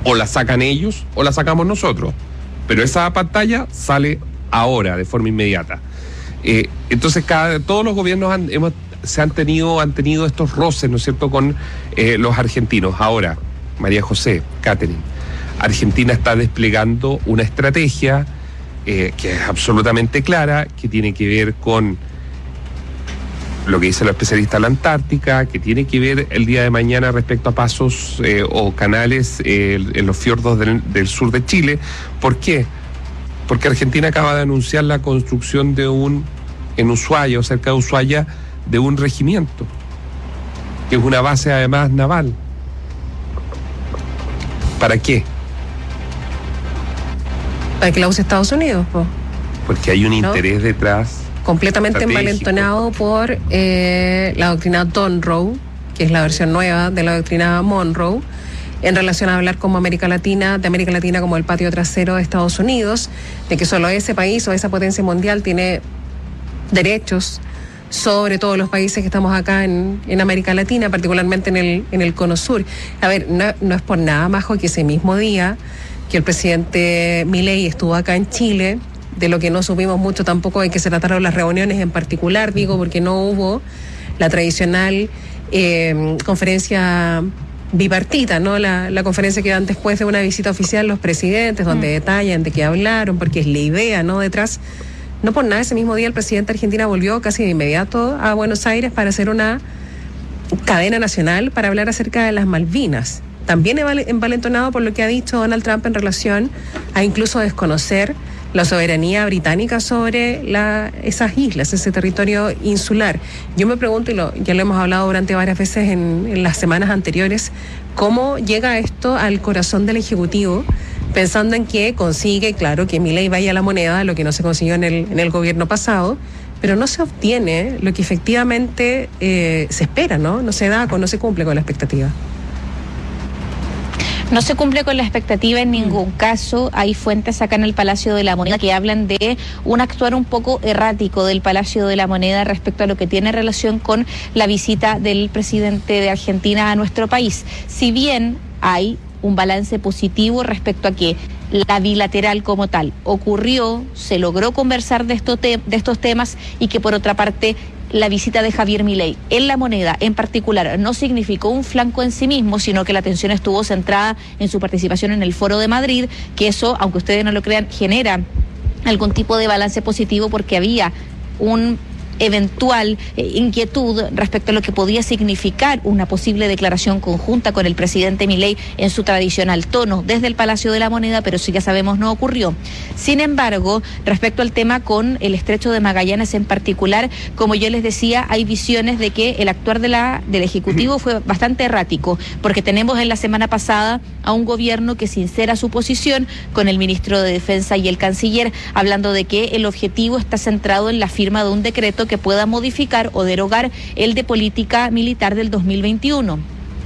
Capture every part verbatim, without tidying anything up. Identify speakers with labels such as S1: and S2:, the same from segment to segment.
S1: O la sacan ellos o la sacamos nosotros. Pero esa pantalla sale ahora, de forma inmediata. Eh, entonces, cada, todos los gobiernos han, hemos, se han tenido, han tenido estos roces, ¿no es cierto?, con eh, los argentinos. Ahora, María José, Catherine, Argentina está desplegando una estrategia eh, que es absolutamente clara, que tiene que ver con lo que dice los especialistas de la Antártica, que tiene que ver el día de mañana respecto a pasos eh, o canales eh, en los fiordos del, del sur de Chile. ¿Por qué? Porque Argentina acaba de anunciar la construcción de un, en Ushuaia o cerca de Ushuaia, de un regimiento, que es una base además naval. ¿Para qué?
S2: Para que la use Estados Unidos, po.
S1: Porque hay un
S2: ¿No?
S1: interés detrás.
S2: Completamente envalentonado por eh, la doctrina Monroe, que es la versión nueva de la doctrina Monroe, en relación a hablar como América Latina, de América Latina como el patio trasero de Estados Unidos, de que solo ese país o esa potencia mundial tiene derechos sobre todos los países que estamos acá en, en América Latina, particularmente en el, en el Cono Sur. A ver, no, no es por nada, Majo, que ese mismo día que el presidente Milei estuvo acá en Chile, de lo que no supimos mucho tampoco de que se trataron las reuniones en particular, digo, porque no hubo la tradicional eh, conferencia bipartita, ¿no? La, la conferencia que dan después de una visita oficial los presidentes, donde mm. detallan de qué hablaron, porque es la idea, ¿no? Detrás, no por nada, ese mismo día el presidente de Argentina volvió casi de inmediato a Buenos Aires para hacer una cadena nacional para hablar acerca de las Malvinas. También envalentonado por lo que ha dicho Donald Trump en relación a incluso desconocer la soberanía británica sobre la, esas islas, ese territorio insular. Yo me pregunto, y lo, ya lo hemos hablado durante varias veces en, en las semanas anteriores, ¿cómo llega esto al corazón del Ejecutivo, pensando en que consigue, claro, que Milei vaya a la moneda, lo que no se consiguió en el, en el gobierno pasado, pero no se obtiene lo que efectivamente eh, se espera, ¿no? No se da, no se cumple con la expectativa.
S3: No se cumple con la expectativa en ningún caso. Hay fuentes acá en el Palacio de la Moneda que hablan de un actuar un poco errático del Palacio de la Moneda respecto a lo que tiene relación con la visita del presidente de Argentina a nuestro país. Si bien hay un balance positivo respecto a que la bilateral como tal ocurrió, se logró conversar de, esto te- de estos temas y que por otra parte la visita de Javier Milei en La Moneda en particular no significó un flanco en sí mismo, sino que la atención estuvo centrada en su participación en el Foro de Madrid, que eso, aunque ustedes no lo crean, genera algún tipo de balance positivo porque había un eventual eh, inquietud respecto a lo que podía significar una posible declaración conjunta con el presidente Milei en su tradicional tono desde el Palacio de la Moneda, pero eso ya sabemos no ocurrió. Sin embargo, respecto al tema con el Estrecho de Magallanes en particular, como yo les decía, hay visiones de que el actuar de la, del Ejecutivo fue bastante errático, porque tenemos en la semana pasada a un gobierno que sincera su posición con el ministro de Defensa y el canciller, hablando de que el objetivo está centrado en la firma de un decreto que pueda modificar o derogar el de política militar del dos mil veintiuno.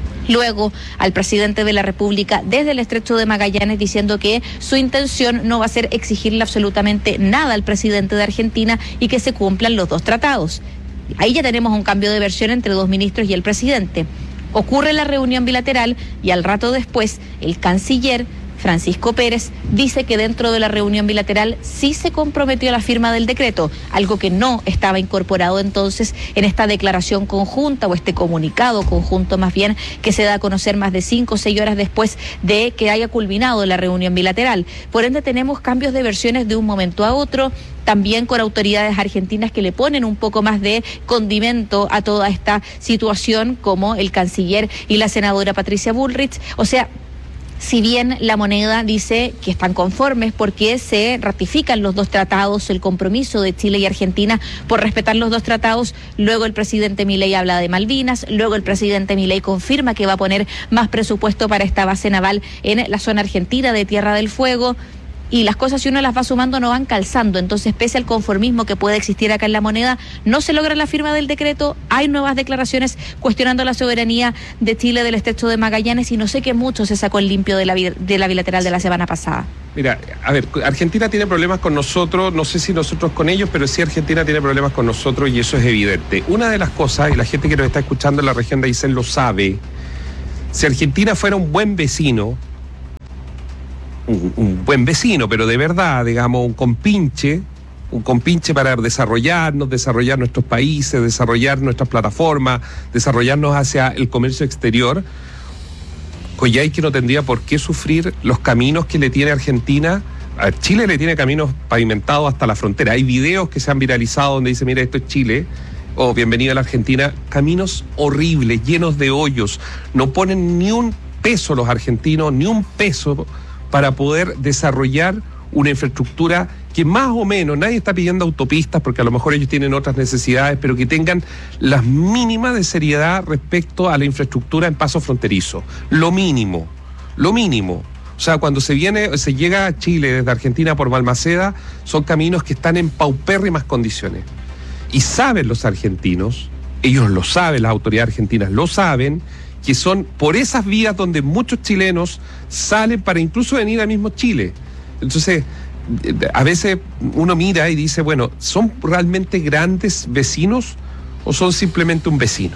S3: Luego al presidente de la República desde el Estrecho de Magallanes diciendo que su intención no va a ser exigirle absolutamente nada al presidente de Argentina y que se cumplan los dos tratados. Ahí ya tenemos un cambio de versión entre dos ministros y el presidente. Ocurre la reunión bilateral y al rato después el canciller Francisco Pérez dice que dentro de la reunión bilateral sí se comprometió a la firma del decreto, algo que no estaba incorporado entonces en esta declaración conjunta o este comunicado conjunto más bien que se da a conocer más de cinco o seis horas después de que haya culminado la reunión bilateral. Por ende tenemos cambios de versiones de un momento a otro, también con autoridades argentinas que le ponen un poco más de condimento a toda esta situación, como el canciller y la senadora Patricia Bullrich. O sea, si bien La Moneda dice que están conformes porque se ratifican los dos tratados, el compromiso de Chile y Argentina por respetar los dos tratados, luego el presidente Milei habla de Malvinas, luego el presidente Milei confirma que va a poner más presupuesto para esta base naval en la zona argentina de Tierra del Fuego. Y las cosas, si uno las va sumando, no van calzando. Entonces, pese al conformismo que puede existir acá en La Moneda, no se logra la firma del decreto. Hay nuevas declaraciones cuestionando la soberanía de Chile del Estrecho de Magallanes y no sé qué mucho se sacó el limpio de la, de la bilateral de la semana pasada.
S1: Mira, a ver, Argentina tiene problemas con nosotros, no sé si nosotros con ellos, pero sí Argentina tiene problemas con nosotros y eso es evidente. Una de las cosas, y la gente que nos está escuchando en la región de Aysén lo sabe, si Argentina fuera un buen vecino, un, un buen vecino, pero de verdad, digamos, un compinche, un compinche para desarrollarnos, desarrollar nuestros países, desarrollar nuestras plataformas, desarrollarnos hacia el comercio exterior. Coyhaique que no tendría por qué sufrir los caminos que le tiene Argentina. A Chile le tiene caminos pavimentados hasta la frontera. Hay videos que se han viralizado donde dice, mira, esto es Chile, o oh, bienvenido a la Argentina. Caminos horribles, llenos de hoyos. No ponen ni un peso los argentinos, ni un peso para poder desarrollar una infraestructura que más o menos, nadie está pidiendo autopistas porque a lo mejor ellos tienen otras necesidades, pero que tengan las mínimas de seriedad respecto a la infraestructura en paso fronterizo. Lo mínimo, lo mínimo. O sea, cuando se viene, se llega a Chile desde Argentina por Balmaceda, son caminos que están en paupérrimas condiciones. Y saben los argentinos, ellos lo saben, las autoridades argentinas lo saben, que son por esas vías donde muchos chilenos salen para incluso venir al mismo Chile. Entonces, a veces uno mira y dice, bueno, ¿son realmente grandes vecinos o son simplemente un vecino?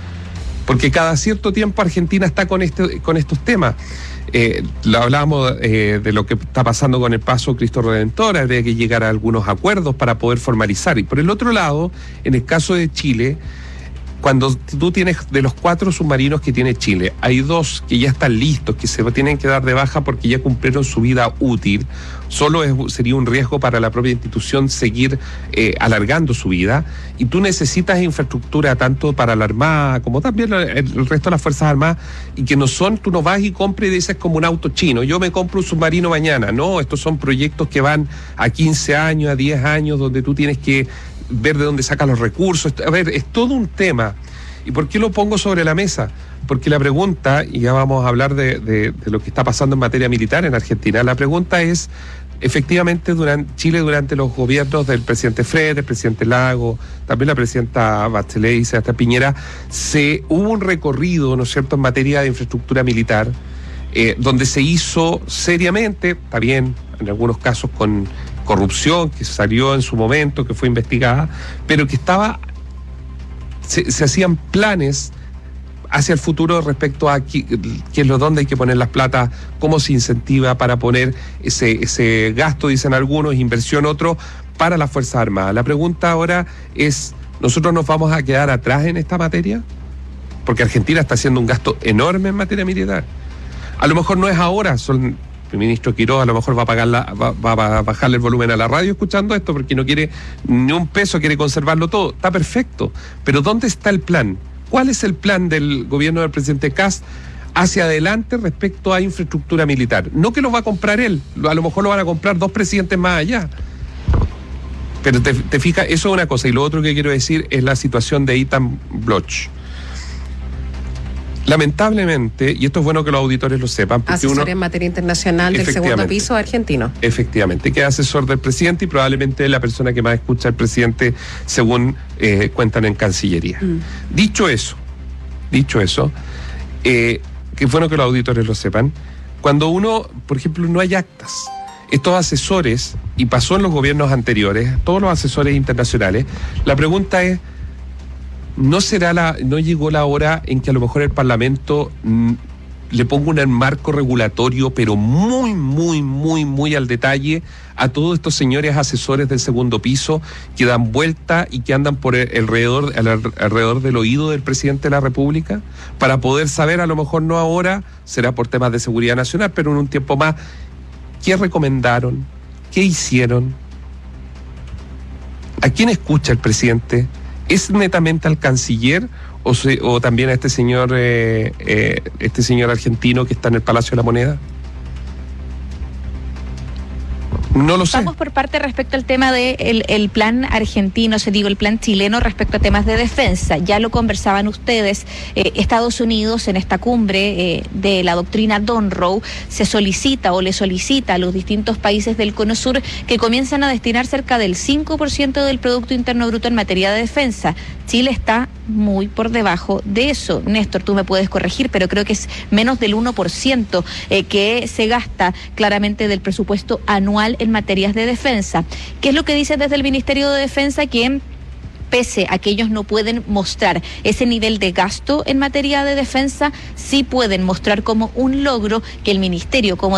S1: Porque cada cierto tiempo Argentina está con este, con estos temas. Eh, lo hablábamos eh, de lo que está pasando con el Paso Cristo Redentor, habría que llegar a algunos acuerdos para poder formalizar. Y por el otro lado, en el caso de Chile, cuando tú tienes de los cuatro submarinos que tiene Chile, hay dos que ya están listos, que se tienen que dar de baja porque ya cumplieron su vida útil. Solo es, sería un riesgo para la propia institución seguir eh, alargando su vida. Y tú necesitas infraestructura tanto para la Armada como también el, el resto de las Fuerzas Armadas, y que no son, tú no vas y compras y dices como un auto chino, yo me compro un submarino mañana. No, estos son proyectos que van a quince años, a diez años, donde tú tienes que ver de dónde sacan los recursos. A ver, es todo un tema. ¿Y por qué lo pongo sobre la mesa? Porque la pregunta, y ya vamos a hablar de, de, de lo que está pasando en materia militar en Argentina, la pregunta es, efectivamente, durante Chile, durante los gobiernos del presidente Frey, del presidente Lago, también la presidenta Bachelet y Sebastián Piñera, se hubo un recorrido, ¿no es cierto?, en materia de infraestructura militar, eh, donde se hizo seriamente, está bien, en algunos casos con corrupción que salió en su momento, que fue investigada, pero que estaba, se, se hacían planes hacia el futuro respecto a qué, qué es lo dónde hay que poner las plata, cómo se incentiva para poner ese, ese gasto, dicen algunos, inversión otro, para las Fuerzas Armadas. La pregunta ahora es, ¿nosotros nos vamos a quedar atrás en esta materia? Porque Argentina está haciendo un gasto enorme en materia militar. A lo mejor no es ahora, son... El ministro Quiroga a lo mejor va a pagar la, va, va a bajarle el volumen a la radio escuchando esto porque no quiere ni un peso, quiere conservarlo todo. Está perfecto. Pero ¿dónde está el plan? ¿Cuál es el plan del gobierno del presidente Kast hacia adelante respecto a infraestructura militar? No que lo va a comprar él, a lo mejor lo van a comprar dos presidentes más allá. Pero te, te fijas, eso es una cosa. Y lo otro que quiero decir es la situación de Ethan Bloch. Lamentablemente, y esto es bueno que los auditores lo sepan, porque
S2: asesor
S1: uno,
S2: en materia internacional del segundo piso argentino.
S1: Efectivamente, que es asesor del presidente y probablemente la persona que más escucha al presidente, según eh, cuentan en Cancillería. Mm. Dicho eso, dicho eso, eh, que es bueno que los auditores lo sepan, cuando uno, por ejemplo, no hay actas, estos asesores, y pasó en los gobiernos anteriores, todos los asesores internacionales, la pregunta es, ¿No será la, no llegó la hora en que a lo mejor el Parlamento mm, le ponga un marco regulatorio, pero muy, muy, muy, muy al detalle a todos estos señores asesores del segundo piso que dan vuelta y que andan por el, alrededor, alrededor del oído del presidente de la República, para poder saber, a lo mejor no ahora, será por temas de seguridad nacional, pero en un tiempo más, qué recomendaron, qué hicieron, a quién escucha el presidente? ¿Es netamente al canciller o, se, o también a este señor eh, eh, este señor argentino que está en el Palacio de la Moneda? No lo sé.
S3: Vamos por parte respecto al tema del de el plan argentino, se digo, el plan chileno respecto a temas de defensa. Ya lo conversaban ustedes, eh, Estados Unidos en esta cumbre eh, de la doctrina Monroe se solicita o le solicita a los distintos países del Cono Sur que comiencen a destinar cerca del cinco por ciento del Producto Interno Bruto en materia de defensa. Chile está muy por debajo de eso. Néstor, tú me puedes corregir, pero creo que es menos del uno por ciento eh, que se gasta claramente del presupuesto anual en materias de defensa. ¿Qué es lo que dice desde el Ministerio de Defensa? Que pese a que ellos no pueden mostrar ese nivel de gasto en materia de defensa, sí pueden mostrar como un logro que el Ministerio, como